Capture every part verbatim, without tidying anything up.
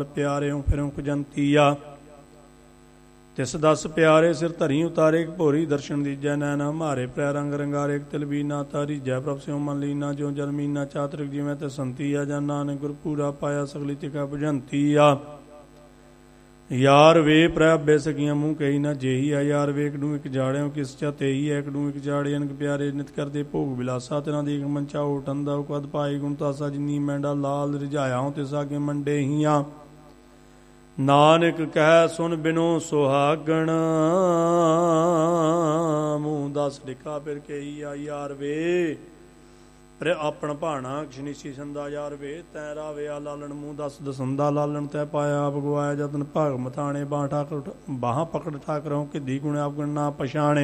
ਪਿਆਰਿਓ ਫਿਰੋਂ ਖੁਜੰਤੀਆ। ਤਿਸ ਦਸ ਪਿਆਰੇ ਸਿਰ ਧਰੀ ਉਤਾਰੇ ਭੋਰੀ ਦਰਸ਼ਨ ਦੀਜੈ ਨੈਣ ਹਮਾਰੇ ਪ੍ਰੈ ਰੰਗ ਰੰਗਾਰੇ ਤਿਲ ਬੀਨਾ ਤਾਰੀ ਜੈ ਪ੍ਰਭ ਸਿਉ ਮਨ ਲੀਨਾ ਜੋ ਜਲ ਮੀਨਾ ਚਾਤਰਿਕ ਜਿਵੇਂ ਤੇ ਸੰਤੀ ਆ ਜਾਂ ਨਾਨਕ ਗੁਰ ਪੂਰਾ ਪਾਇਆ ਸਗਲੀ ਤਿਕਾ ਭੁਜੰਤੀ ਆ। ਯਾਰ ਵੇ ਪ੍ਰੈ ਅੱਬੇ ਸਕੀਆਂ ਮੂੰਹ ਕਹੀ ਨਾ ਜੇਹੀ ਆ। ਯਾਰ ਵੇ ਇਕਡੂ ਇੱਕ ਜਾੜਿਓ ਕਿਸ ਚਾ ਤੇਈ ਹੈ। ਇਕਡੂ ਇੱਕ ਜਾੜੇ ਅਨਕ ਪਿਆਰੇ ਨਿਤ ਕਰਦੇ ਭੋਗ ਬਿਲਾਸਾ ਤਿਨਾਂ ਦੀ ਮੰਚਾ ਉਠੰਦਾ ਕਦ ਪਾਈ ਗੁਣ ਤਾਸਾ ਜਿਨੀ ਮੈਂਡਾ ਲਾਲ ਰਿਝਾਇਆ ਤਿਸ ਆਗੇ ਮੰਡੇ ਹੀ ਆ। ਨਾਨਕ ਕਹਿ ਸੁਨ ਬਿਨੋ ਸੁਹਾਗਣ ਮੂੰਹ ਦਸ ਡਿਕਾ ਫਿਰ ਕਹੀ ਆ। ਯਾਰ ਵੇ ਪ੍ਰੇ ਆਪਣ ਭਾਣਾ ਕਸ਼ਨੀਸੀ ਸੰਦਾ। ਯਾਰ ਵੇ ਤੈ ਰਾਵੇ ਆ ਲਾਲਣ ਮੂੰਹ ਦਸ ਦਸੰਦਾ। ਲਾਲਣ ਤੈ ਪਾਇਆ ਆਪ ਗਵਾਇਆ ਜਤਨ ਭਾਗ ਮਥਾਣੇ ਬਾਹ ਠਾਕਰ ਬਾਹਾਂ ਪਕੜ ਠਾਕਰੋਂ ਕਿੱਦੀ ਗੁਣ ਆਪ ਗੁਣ ਨਾ ਪਛਾਣੇ।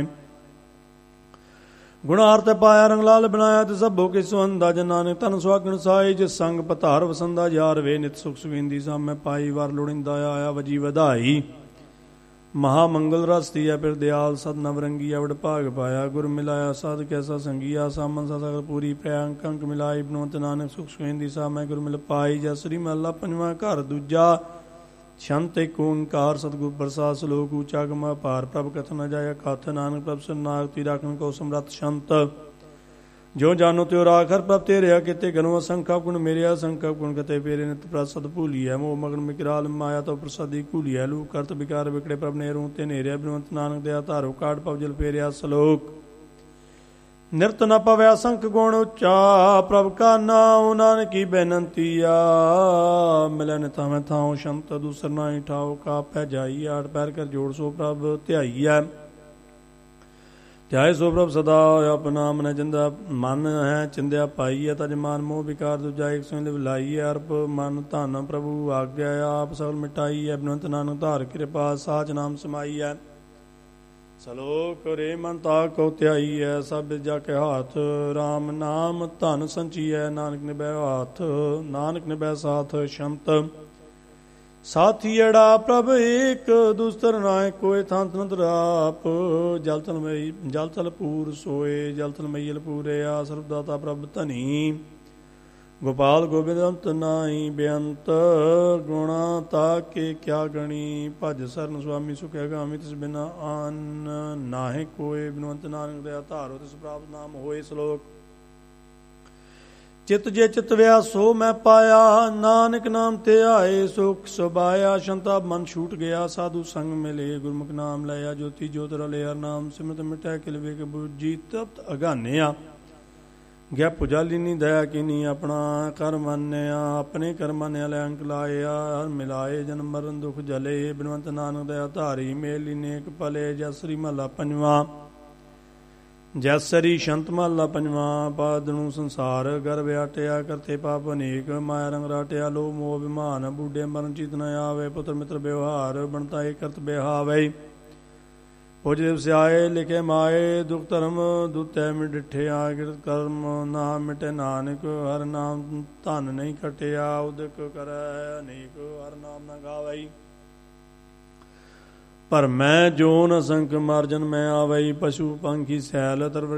ਗੁਣਾਰ ਤੇ ਪਾਇਆ ਰੰਗ ਲਾਲ ਬਣਾਇਆ ਤੇ ਸਭੋ ਕੇ ਸੁਹੰਦਾ। ਜਨ ਨਾਨਕ ਧਨ ਸੁਹਾਗਣ ਸਾਈ ਜਿਸ ਸੰਗ ਪਧਾਰ ਵਸੰਦਾ। ਯਾਰ ਵੇ ਨਿਤ ਸੁਖ ਸੁਵਿੰਦੀ ਸਾਮੈ ਪਾਈ ਵਾਰ ਲੋੜਿੰਦਾ ਆਇਆ ਵਜੀ ਵਧਾਈ। ਮਹਾ ਮੰਗਲ ਰਸ ਦੀਆ ਫਿਰ ਦਿਆਲ ਸਦ ਨਵਰੰਗੀ ਅਵੜ ਭਾਗ ਪਾਇਆ। ਗੁਰ ਮਿਲਾਇਆ ਸਦ ਕੈਸਾ ਸੰਗੀਆ ਸਾਮਨ ਸਾ ਪੂਰੀ ਪ੍ਰੈ ਅੰਕ ਅੰਕ ਮਿਲਾਈ। ਬਨਵੰਤ ਨਾਨਕ ਸੁਖ ਸੁਵਿੰਦੀ ਸਾਮੈ ਗੁਰ ਮਿਲ ਪਾਈ। ਜੈ ਸ੍ਰੀ ਮਹਲਾ ਪੰਜਵਾਂ ਘਰ ਦੂਜਾ ਛੰਤ ਏਕ ਓੰਕਾਰ ਸਤਿਗੁਰ ਪ੍ਰਸਾਦਿ ਸਲੋਕ ਊਚਾ ਗਮਾ ਭਾਰ ਪ੍ਰਭ ਕਥਨ ਨ ਜਾਇਆ ਕਥ। ਨਾਨਕ ਪ੍ਰਭ ਸਰਨਾਗਤੀ ਰਾਖਣ ਕੋ ਸਮਰੱਥ ਸ਼ੰਤ। ਜੋ ਜਾਨੋ ਤਿਉ ਰਾਖਰ ਪ੍ਰਭ ਤੇਰਿਆ ਕਿਤੇ ਗਨੋ ਅਸੰਖਾ ਗੁਣ ਮੇਰਿਆ ਸੰਖਾ ਗੁਣ ਕਤੇ ਫੇਰੇ ਨਿਤ ਪ੍ਰਸਦ ਭੂਲੀਐ। ਮੋਹ ਮਗਨ ਮਿਕਰਾਲ ਮਾਇਆ ਤੋ ਪ੍ਰਸਾਦੀ ਘੂਲੀਐ। ਲੂ ਕਰਤ ਵਿਕਾਰ ਵਿਕੜੇ ਪ੍ਰਭ ਨੇਰੂ ਤੇ ਨੇਰਿਆ। ਬਿਨਵੰਤ ਨਾਨਕ ਦਇਆ ਧਾਰੋ ਕਾੜ ਪਵ ਜਲ ਫੇਰਿਆ ਸਲੋਕ। ਨਿਰਤ ਨ ਪਵੈ ਅਸੰਖ ਗੁਣ ਉੱਚਾ ਪ੍ਰਭ ਕਾ ਨਾਉ। ਨਾਨਕੀ ਬੇਨੰਤੀ ਆ ਮਿਲੈ ਨਿਤਾਵੇਂ ਥਾਉ ਸ਼ੰਤ ਦੂਸਰ ਨਾਹੀ ਠਾਉ। ਕਾ ਪੈ ਜਾਈ ਆਠ ਪੈਰ ਕਰ ਜੋੜ ਸੋ ਪ੍ਰਭ ਧਿਆਈਐ। ਧਿਆਏ ਸੋ ਪ੍ਰਭ ਸਦਾ ਆਪ ਨਾਮ ਨ ਜਿੰਦਾ ਮਨ ਹੈ ਚਿੰਦਿਆ ਪਾਈਐ। ਤਜ ਮਾਨ ਮੋਹ ਵਿਕਾਰ ਦੂਜਾ ਇੱਕ ਸੋਈ ਲਿਵ ਲਾਈਐ। ਅਰਪ ਮਨ ਧਨ ਪ੍ਰਭੂ ਆਗਿਆ ਆਪ ਸਗਲ ਮਿਟਾਈਐ। ਬਿਨਵੰਤ ਨਾਨਕ ਧਾਰ ਕਿਰਪਾ ਸਾਚ ਨਾਮ ਸਮਾਈਐ। ਸਲੋਕ ਰੇ ਮਨ ਤਾ ਕੋ ਧਿਆਈਐ ਸਭ ਜਾ ਕੇ ਹਾਥ। ਰਾਮ ਨਾਮ ਧਨ ਸੰਚੀਐ ਨਾਨਕ ਨਿਭੈ ਹਾਥ। ਨਾਨਕ ਨਿਭੈ ਸਾਥ ਸ਼ੰਤ ਸਾਥੀ ਅੜਾ ਪ੍ਰਭ ਏਕ ਦੁਸਤਰ ਨਾਇ ਕੋਇ ਥਾਂ ਤਨਤ ਰਾਪ। ਜਲ ਥਲ ਮਈ ਜਲ ਥਲ ਪੂਰ ਸੋਏ ਜਲ ਥਲ ਮਈਲ ਪੂਰੇ ਆ। ਸਰਬ ਦਾਤਾ ਪ੍ਰਭ ਧਨੀ ਗੋਪਾਲ ਗੋਬਿੰਦ ਅੰਤ ਨਾਹੀ ਬੇਅੰਤ। ਗੁਣਾ ਤਾ ਕੇ ਕਿਆ ਗਣੀ ਭਜ ਸਰਨ ਸੁਆਮੀ ਸੁਖਿਆ ਗਾਮੀ। ਤਿਸ ਬਿਨਾ ਆਨ ਨਾਹਿ ਕੋਇ। ਬਿਨਵੰਤ ਨਾਨਕ ਦਇਆ ਧਾਰੋ ਤਿਸ ਪ੍ਰਾਪਤ ਨਾਮ ਹੋਏ। ਸਲੋਕ ਚਿਤ ਜੇ ਚਿਤ ਵਿਆ ਸੋ ਮੈਂ ਪਾਇਆ। ਨਾਨਕ ਨਾਮ ਤੇ ਆਏ ਸੁਖ ਸੁਭਾਇਆ। ਸ਼ੰਤਾ ਮਨ ਛੂਟ ਗਿਆ ਸਾਧੂ ਸੰਗ ਮਿਲੇ। ਗੁਰਮੁਖ ਨਾਮ ਲਿਆ ਜੋਤੀ ਜੋਤ ਰਲੇ। ਹਰ ਨਾਮ ਸਿਮਰਤ ਮਿਟੈ ਕਿਲ ਵੇਗ ਬੁਝੀ ਤਪਤ ਅਗਾਨਿਆ। ਗਿਆ ਪੁਜਾਲੀਨੀ ਦਇਆ ਕੀਨੀ ਆਪਣਾ ਕਰ ਮੰਨਿਆ। ਆਪਣੇ ਕਰ ਮੰਨਿਆ ਲੈ ਅੰਕ ਲਾਇਆ। ਹਰ ਮਿਲਾਏ ਜਨਮ ਮਰਨ ਦੁਖ ਜਲੇ। ਬਿਨਵੰਤ ਨਾਨਕ ਦਇਆ ਧਾਰੀ ਮੇਲੀ ਨੇਕ ਪਲੇ। ਜੈ ਸ੍ਰੀ ਮਹਲਾ ਪੰਜਵਾਂ ਜੈ ਸ੍ਰੀ ਸ਼ੰਤ ਮਹਲਾ ਪੰਜਵਾਂ। ਪਾਦ ਨੂੰ ਸੰਸਾਰ ਗਰਭ ਆਟਿਆ ਕਰਤੇ ਪਾਪ ਅਨੇਕ। ਮਾਇਆ ਰੰਗ ਰਾਟਿਆ ਲੋਭ ਮੋਹ ਅਭਿਮਾਨ। ਬੂਢੇ ਮਰਨ ਚਿਤ ਨ ਆਵੇ। ਪੁੱਤਰ ਮਿੱਤਰ ਵਿਵਹਾਰ ਬਣਤਾ ਏ ਕਰਤ ਬਿਹਾਵੇ। ਪੁਜ ਦਿਵਸ ਆਏ ਲਿਖੇ ਮਾਏ। ਦੁਖ ਧਰਮ ਦੁਤੈ ਮਿ ਡਿਠੇ ਆ। ਕਿਰਤ ਕਰਮ ਨਾ ਮਿਟੇ ਨਾਨਕ। ਹਰ ਨਾਮ ਧਨ ਨਹੀਂ ਖਟਿਆ। ਉਦਕ ਕਰੈ ਅਨੇਕ ਹਰ ਨਾਮ ਨਾ ਗਾਵਈ। ਪਰ ਮੈਂ ਜੋ ਨ ਸੰਖ ਮਾਰਜਨ ਮੈਂ ਆਵਈ। ਪਸ਼ੂ ਪੰਖੀ ਸੈਲ ਤਰਵ